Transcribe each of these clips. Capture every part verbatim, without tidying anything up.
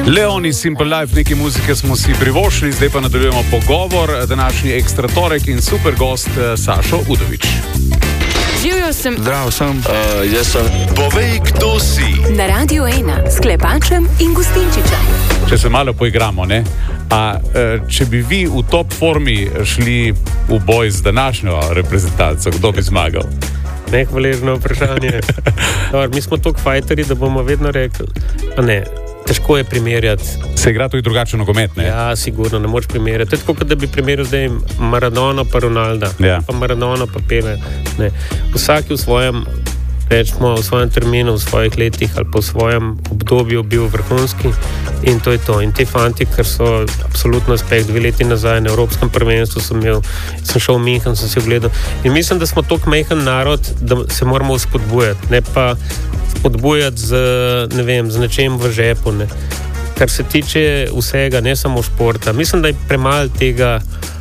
Leoni, Simple Life, nekaj muzike smo si privoščili, zdaj pa nadaljujemo pogovor. Današnji ekstra torek in super gost Sašo Udovič. Živjo sem. Zdravo sem. Uh, jaz sem. Povej, kdo si. Na Radiu ena s Klepačem in Gustinčičem. Če se malo poigramo, ne? A če bi vi v top formi šli v boj z današnjo reprezentanco, kdo bi zmagal? Nehvaležno vprašanje. Dobar, mi smo toliko fajteri, da bomo vedno rekli, pa ne, težko je primerjati. Se igra tudi drugače nogomet, ne? Ja, sigurno, ne moč primerjati. To je tako, kot da bi primerjal zdaj Maradona pa Ronalda, ja. Pa Maradona pa Pele. Ne. Vsaki v svojem, rečemo, v svojem terminu, v svojih letih ali pa v svojem obdobju bil vrhunski in to je to. In te fanti, ker so absolutno aspekt dve leti nazaj na Evropskem prvenstvu, sem, imel, sem šel v München, sem si ogledal. In mislim, da smo toliko majhen narod, da se moramo spodbujati, ne pa spodbujati z, ne vem, z nečem v žepu. Ne. Kar se tiče vsega, ne samo športa. Mislim, da je premalo tega,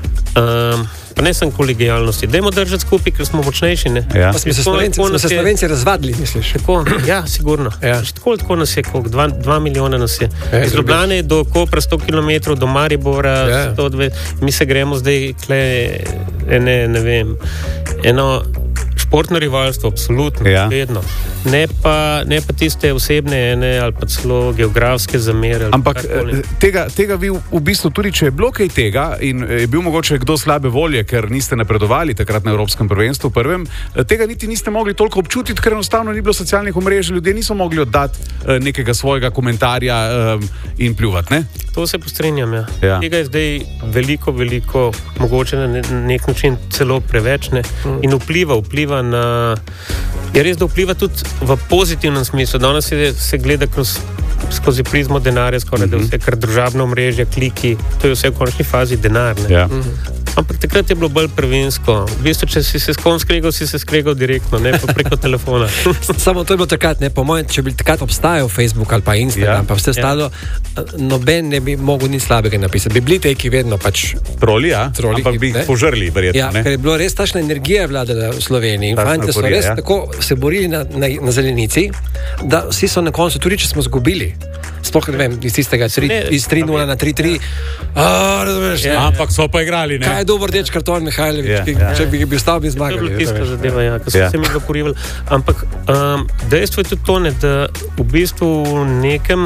um, pa ne sem kolegijalnosti. Dajmo držati skupaj, ker smo močnejši. Ne? Ja. Pa smo se Slovenci, smo se Slovenci razvadili, misliš? Tako, ja, sigurno. Ja. Tako, tako nas je, koliko? Dva, dva milijona nas je. Ja, iz Ljubljane do Kopra sto kilometrov, do Maribora ja. sto dve. Mi se gremo zdaj, kle, ne, ne vem, eno športno rivalstvo, absolutno, ja. vedno. Ne pa, ne pa tiste osebne ene ali pa celo geografske zamere. Ampak tega, tega vi v bistvu tudi, če je bilo kaj tega in je bil mogoče kdo slabe volje, ker niste napredovali takrat na Evropskem prvenstvu prvem, tega niti niste mogli toliko občutiti, ker enostavno ni bilo socialnih omrežij, ljudje niso mogli oddati nekega svojega komentarja in pljuvati, ne? To se postrenjam, ja. ja. Tega je zdaj veliko, veliko, mogoče na nek način celo preveč, ne? In vpliva, vpliva na... Je res, da vpliva tudi v pozitivnem smislu. Danes se, se gleda kroz, skozi prizmo denarja, skoraj mm-hmm. da vse, kar družabno omrežje, kliki, to je vse v končni fazi denar. Ne? Ja. Mm-hmm. Ampak takrat je bilo bolj prvensko. V bistvu, če si se s kom skregal, si se skregal direktno, ne pa preko telefona. Samo to je bilo takrat, ne, po mojem, če bi takrat obstajal Facebook ali pa Instagram, ja. pa vse stalo, ja. noben ne bi mogel ni slabega napisati. Bi bili teki vedno pač... Troli, ja? Troli, ampak bi jih požrli, verjetno, ja, ne? Ker je bilo res tašna energija vladala v Sloveniji. In fante so res ja. tako se borili na, na, na zelenici, da vsi so na koncu, tudi če smo zgubili, sploh ne vem, iz tistega tri, ne, iz tri nula na tri tri. Ah, razumeš? Ja. Ampak so pa igrali, ne? Kaj je dober rdeč karton Mihajlović, ja, ki, ja. če bi bil stal, bi zmagali. To je bila tista zadeva, ja, ko so ja. se mi ga porivali. Ampak um, dejstvo je tudi to, ne, da v bistvu v nekem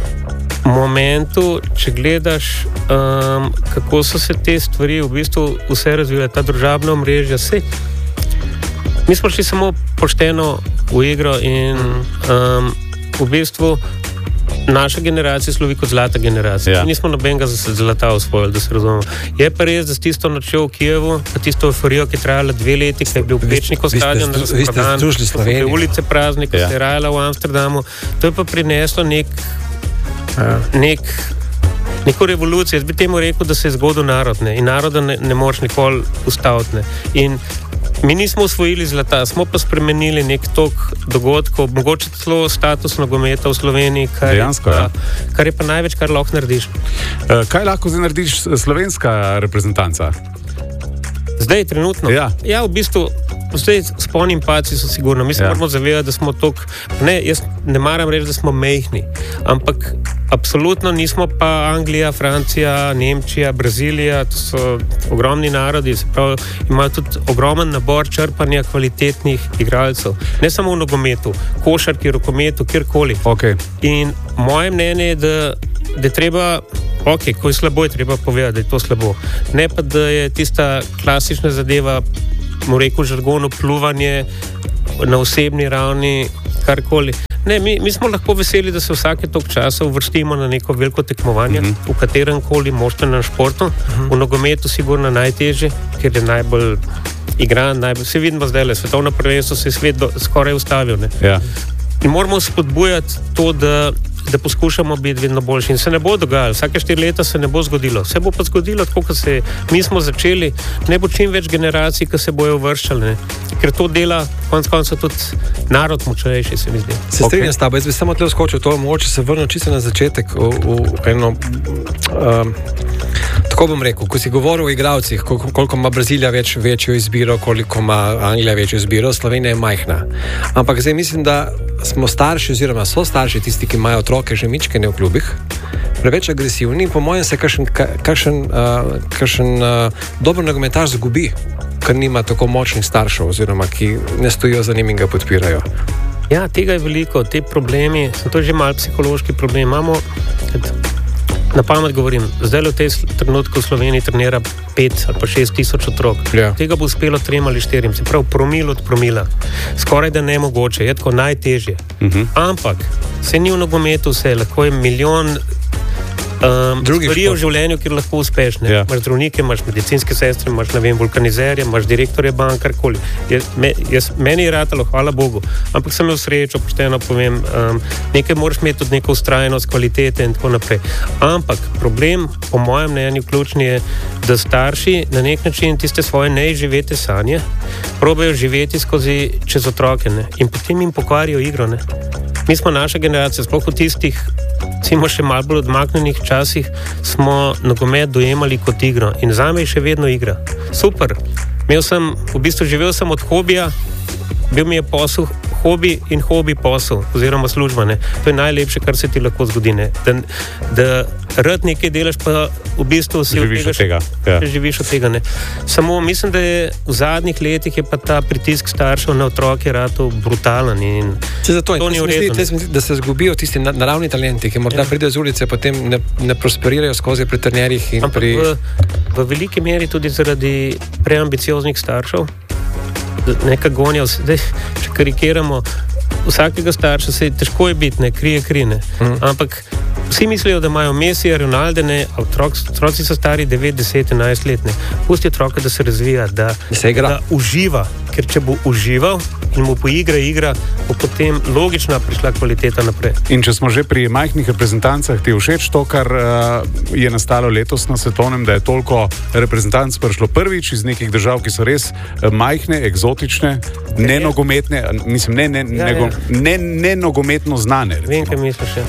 momentu, če gledaš, um, kako so se te stvari v bistvu vse razvile, ta družabna omrežja, vse. Mi smo šli samo pošteno v igro in um, v bistvu naša generacija slovi kot zlata generacija. Ja. Nismo nobenega zlata osvojili, da se razumemo. Je pa res, da s tisto nočjo v Kijevu, pa tisto euforijo, ki je trajala dve leti, ki je bil Pečnikov stadion, razprodan, ulice prazne, ki ja. se je rajala v Amsterdamu, to je pa prineslo nek, ja. nek neko revolucijo. Jaz bi temu rekel, da se je zgodil narod, ne? In naroda ne, ne moreš nikoli ustaviti. Ne? In mi nismo osvojili zlata, smo pa spremenili nek tok dogodkov, mogoče celo status nogometa v Sloveniji, kar, Dejansko, je, pa, ja. kar je pa največ, kar lahko narediš. Uh, kaj lahko zdaj narediš slovenska reprezentanca? Zdaj, trenutno? Ja. Ja, v bistvu, zdaj spolni impaciji so sigurno. Mi se ja. moramo zavedati, da smo tok... Ne, jaz ne maram reči, da smo mehni, ampak absolutno nismo pa Anglija, Francija, Nemčija, Brazilija, to so ogromni narodi, se pravi, imajo tudi ogromen nabor črpanja kvalitetnih igralcev. Ne samo v nogometu, košarki, rokometu, kjerkoli. Okay. In moje mnenje je, da, da je treba, ok, ko je slabo, je treba povedati, da je to slabo. Ne pa, da je tista klasična zadeva, mu rekel žargonu, pluvanje na osebni ravni, karkoli. Ne, mi, mi smo lahko veseli, da se vsake tok časa uvrstimo na neko veliko tekmovanje, uh-huh. v katerem koli moštvenem športu. Uh-huh. V nogometu sigurno najtežje, ker je najbolj igran, najbolj, se vidimo zdaj, svetovno prvenstvo se je svet do, skoraj ustavil. Ne? Ja. In moramo spodbujati to, da, da poskušamo biti vedno boljši. In se ne bo dogajalo, vsake štiri leta se ne bo zgodilo. Se bo pa zgodilo tako, kot se mi smo začeli, ne bo čim več generacij, ki se bojo uvrščali. Ne? Ker to dela, konec konca tudi narod močnejši, se mi zdi. Se strinjam s tabo, jaz bi samo tle skočil to, mogoče se vrnil čisto na začetek v, v eno um, Tako bom rekel, ko si govoril o igralcih, koliko, koliko ima Brazilija več, večjo izbiro, koliko ima Anglija večjo izbiro, Slovenija je majhna. Ampak zdaj mislim, da smo starši, oziroma so starši tisti, ki imajo otroke že mičkene v klubih, preveč agresivni. Po mojem se kakšen, kakšen, uh, kakšen uh, dober nogometaš zgubi, ker nima tako močnih staršev, oziroma ki ne stojijo za njim in ga podpirajo. Ja, tega je veliko, te problemi, to je že mal psihološki problem. Imamo, na pamet govorim, zdaj v tej trenutku v Sloveniji trenira pet ali pa šest tisoč otrok. Ja. Tega bo uspelo trem ali štirim, se pravi promil od promila. Skoraj da nemogoče, je tako najtežje. Uh-huh. Ampak se ni v nogometu vse, lahko je milijon Um, stvari v življenju, kjer lahko uspešne. Ja. Imaš zdravnike, imaš medicinske sestre, imaš, ne vem, vulkanizerje, imaš direktorje bank, karkoli. Jaz, me, jaz, meni je ratalo, hvala Bogu, ampak sem imel srečo, pošteno povem, um, nekaj moraš imeti tudi neko ustrajnost, kvalitete in tako naprej. Ampak problem, po mojem mnenju, ključni je, da starši na nek način tiste svoje neizživete sanje probajo živeti skozi čez otroke, ne? In potem jim pokvarijo igro. Ne? Mi smo naša generacija, sploh v tistih Cimo še malo bolj odmaknenih časih smo nogomet dojemali kot igro in zame je še vedno igra. Super. Imel sem, v bistvu živel sem od hobija, bil mi je posel, hobi in hobi posel, oziroma služba. Ne. To je najlepše, kar se ti lahko zgodi. Ne. Da, da rad nekaj delaš, pa v bistvu si živiš od tega. Ja. Živiš od tega, ne. Samo mislim, da je v zadnjih letih je pa ta pritisk staršev na otroke rato brutalen in se zato to ni uredno. Da se zgubijo tisti naravni talenti, ki morda ja. pridejo z ulice, potem ne, ne prosperirajo skozi pri trenerjih. In Ampak pri... v, v veliki meri tudi zaradi preambicioznih staršev. Neka gonja, zdaj, če karikiramo, vsakega starša se težko je biti, ne, krije krine. Mm. Ampak vsi mislijo, da imajo Mesija, Ronaldene, a otroci so stari devet, deset, enajst let. Ne. Pusti otroka, da se razvija, da, se da uživa. Ker če bo užival in mu poigra igra, bo potem logična prišla kvaliteta naprej. In če smo že pri majhnih reprezentancah, ti je všeč to, kar uh, je nastalo letos na svetovnem, da je toliko reprezentanc prišlo prvič iz nekih držav, ki so res uh, majhne, eksotične, ne nogometne, mislim, ne, ne, ja, nego, ja. ne, ne nogometno znane. Vem, kaj misliš.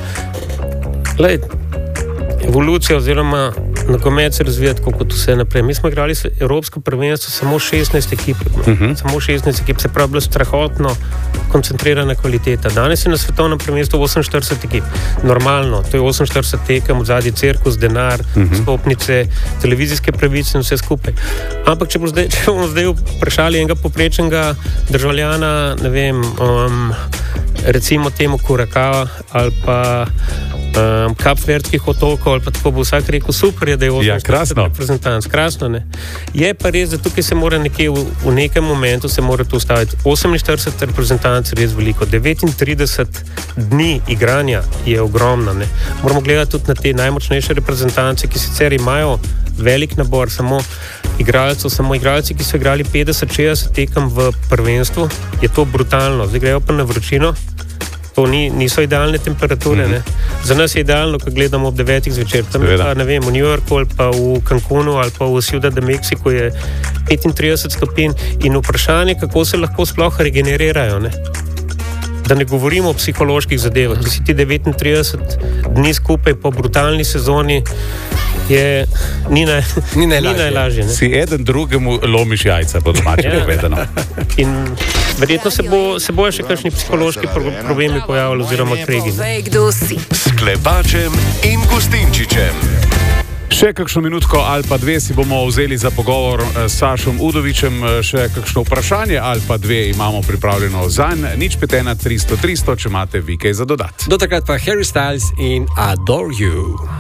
Glej, evolucija oziroma nogomet se razvija tako kot vse naprej. Mi smo igrali Evropsko prvenstvo samo šestnajst ekip. Uh-huh. Samo šestnajst ekip, se pravi, bilo strahotno koncentrirana kvaliteta. Danes je na svetovnem prvenstvu oseminštirideset ekip. Normalno, to je oseminštirideset tekem, odzadnji cirkus, denar, uh-huh. stopnice, televizijske pravice in vse skupaj. Ampak če bomo zdaj, če bomo zdaj vprašali enega poprečnega državljana, ne vem, um, recimo temu Kurakava ali pa Um, Kapverdskih otokov ali pa tako bo vsak rekel, super je, da je oseminštirideset reprezentanc. Krasno, ne? Je pa res, da tukaj se mora nekje v, v nekem momentu se mora tu ustaviti. oseminštirideset reprezentanc je res veliko. devetintrideset dni igranja je ogromno, ne? Moramo gledati tudi na te najmočnejše reprezentance, ki sicer imajo velik nabor, samo igralcev, samo igralci, ki so igrali petdeset šestdeset tekem v prvenstvu, je to brutalno. Zdaj grejo pa na vročino. To ni, niso idealne temperature. Mm-hmm. Ne? Za nas je idealno, ko gledamo ob devetih zvečer. Tam je pa, ne vem, v New Yorku ali pa v Cancunu ali pa v Ciudad de Mexico je petintrideset stopinj in vprašanje, kako se lahko sploh regenerirajo. Ne? Da ne govorimo o psiholoških zadevah. Če si ti devetintrideset dni skupaj po brutalni sezoni, je ni, naj, ni najlažje. Ni najlažje ne? Si eden drugemu lomiš jajca, po domače povedano. In verjetno se bo se bojo še kakšni psihološki pro, problemi pojavili oziroma kregi. S Klepačem in Gustinčičem. Še kakšno minutko ali pa dve si bomo vzeli za pogovor s Sašom Udovičem. Še kakšno vprašanje ali pa dve imamo pripravljeno zanj. Nič pet ena tristo tristo, če imate vi kaj za dodati. Do takrat pa Harry Styles in Adore You.